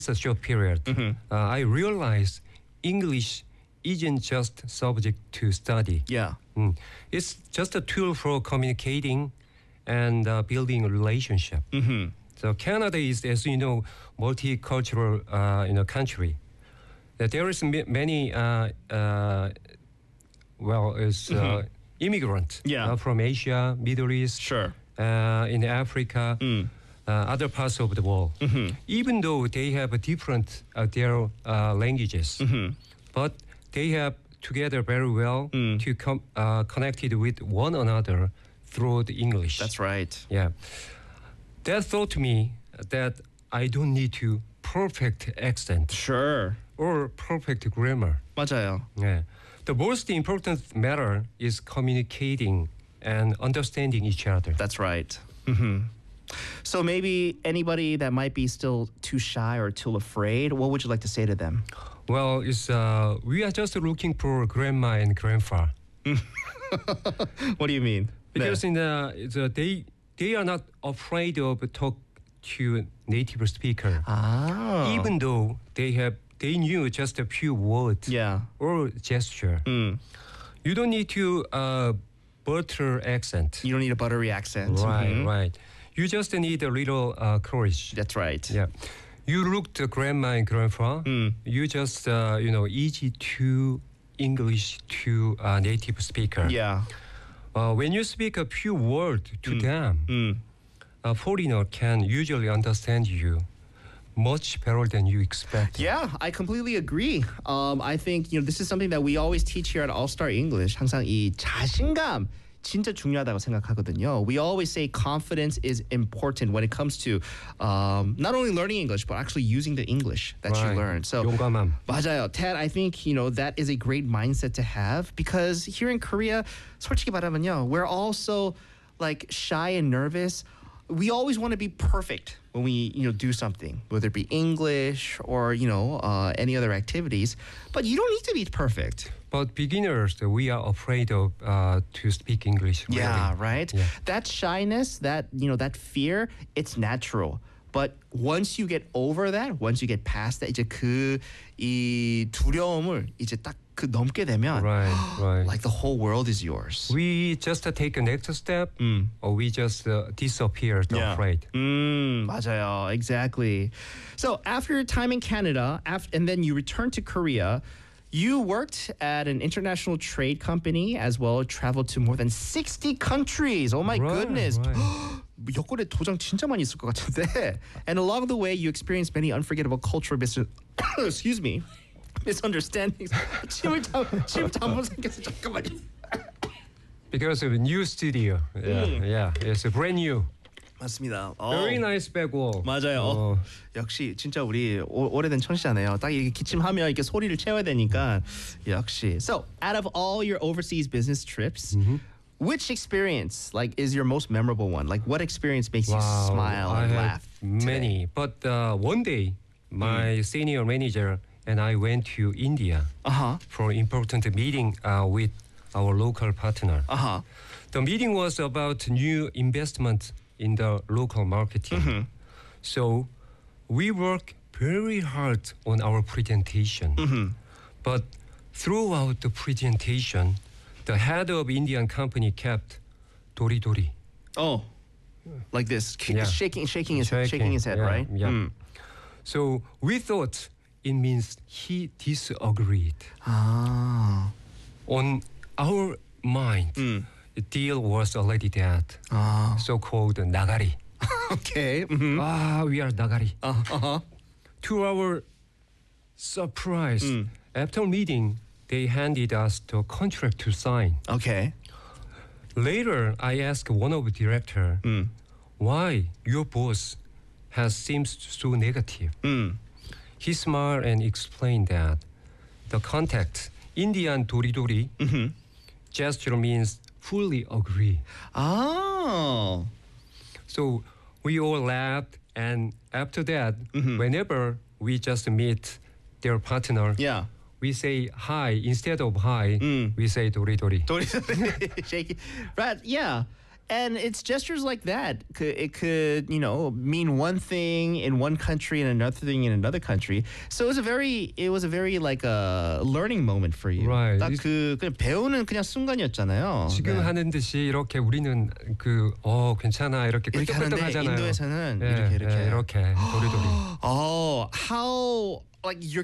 a short period, I realized English isn't just subject to study. Yeah. It's just a tool for communicating and building a relationship. So Canada is, as you know, multicultural country. There is many immigrants from Asia, Middle East, Sure. in Africa, other parts of the world. Even though they have a different their languages, but they have together very well to connected with one another through the English. That's right. Yeah. That taught me that I don't need to perfect accent Sure. or perfect grammar. 맞아요. Yeah. The most important matter is communicating and understanding each other. That's right. So maybe anybody that might be still too shy or too afraid, what would you like to say to them? Well, it's we are just looking for grandma and grandpa. What do you mean? Because they are not afraid of talk to native speaker. Even though they knew just a few words or gesture. You don't need to butter accent. You don't need a buttery accent. Right, right. You just need a little courage. That's right. Yeah. You look to grandma and grandpa. You just easy to English to native speaker. Yeah. When you speak a few words to them, a foreigner can usually understand you much better than you expect. Yeah, I completely agree. I think this is something that we always teach here at All Star English. 항상 이 자신감 진짜 중요하다고 생각하거든요. We always say confidence is important when it comes to not only learning English but actually using the English that you learn. So 용감함. 맞아요. Ted, I think that is a great mindset to have because here in Korea, 솔직히 말하면요, we're all so like shy and nervous. We always want to be perfect when we do something, whether it be English or any other activities. But you don't need to be perfect. But beginners, we are afraid of to speak English. Really. Yeah, right. Yeah. That shyness, that that fear, it's natural. But once you get over that, once you get past that, 이제 이 두려움을 이제 딱 넘게 되면, right. like the whole world is yours. We just take a next step, or we just disappear afraid. 맞아요, exactly. So after your time in Canada, and then you returned to Korea. You worked at an international trade company as well, traveled to more than 60 countries. Oh my goodness. Right. 여권에 도장 진짜 많이 있을 것 같은데. And along the way, you experienced many unforgettable cultural misunderstandings. 침을 잘못 생겼어. 잠깐만요. Because of a new studio. Yeah, it's a brand new. 맞습니다. Very nice back wall. 맞아요. 역시 진짜 우리 오래된 청취자네요. 딱 이렇게 기침하면 이렇게 소리를 채워야 되니까 역시. So, out of all your overseas business trips, which experience is your most memorable one? Like what experience makes you smile and laugh? Many, but one day my senior manager and I went to India for an important meeting with our local partner. The meeting was about new investment in the local marketing. So we work very hard on our presentation. But throughout the presentation, the head of Indian company kept dori. Oh, like this, shaking his head, yeah, right? Yeah. So we thought it means he disagreed. On our mind, the deal was already dead. So-called nagari. Okay. We are nagari. To our surprise, after meeting, they handed us the contract to sign. Okay. Later, I asked one of the director, why your boss seems so negative. He smiled and explained that the context, Indian dori gesture means fully agree. Oh. So we all laughed, and after that, whenever we just meet their partner, we say hi. Instead of hi, we say dori. Shaky. Right, yeah. And it's gestures like that. It could, you know, mean one thing in one country and another thing in another country. So it was a very like a learning moment for you. Right. 딱 그냥 배우는 그냥 순간이었잖아요. 지금 네. 하는 듯이 이렇게 우리는 괜찮아 이렇게 이렇게 하는데 끄떡끄떡하잖아요. 인도에서는 예, 이렇게 이렇게 도리도리. Oh, how like you're